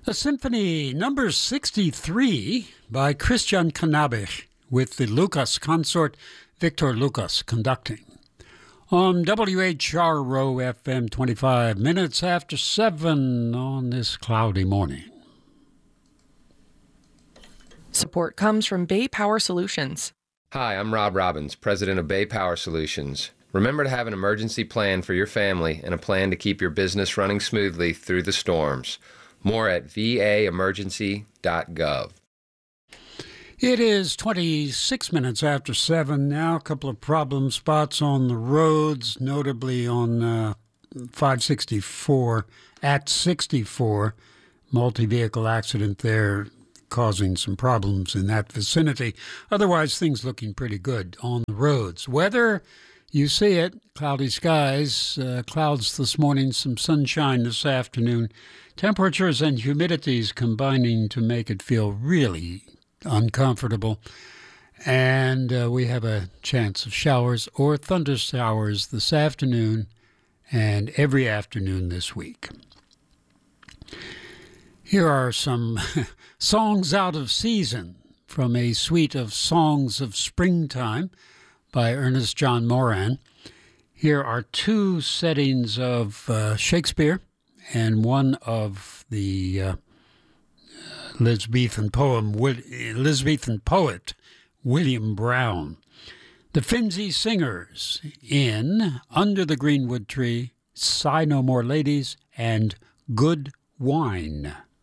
The Symphony number 63 by Christian Cannabich with the Lucas consort Victor Lucas conducting. On WHRO FM 25 minutes after 7 on this cloudy morning. Support comes from Bay Power Solutions. Hi, I'm Rob Robbins, president of Bay Power Solutions. Remember to have an emergency plan for your family and a plan to keep your business running smoothly through the storms. More at vaemergency.gov. It is 26 minutes after 7 now. A couple of problem spots on the roads, notably on 564 at 64. Multi-vehicle accident there causing some problems in that vicinity. Otherwise, things looking pretty good on the roads. Weather, you see it, cloudy skies, clouds this morning, some sunshine this afternoon. Temperatures and humidities combining to make it feel really uncomfortable. And we have a chance of showers or thunder showers this afternoon and every afternoon this week. Here are some songs out of season from a suite of Songs of Springtime by Ernest John Moran. Here are two settings of Shakespeare and one of the Elizabethan poet William Browne. The Finzi Singers in Under the Greenwood Tree, Sigh No More Ladies, and Good Wine.